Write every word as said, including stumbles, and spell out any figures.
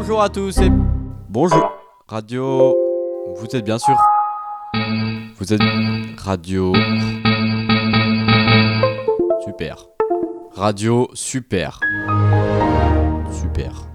Bonjour à tous et bonjour. Radio. Vous êtes bien sûr. Vous êtes radio. Super. Radio super. Super.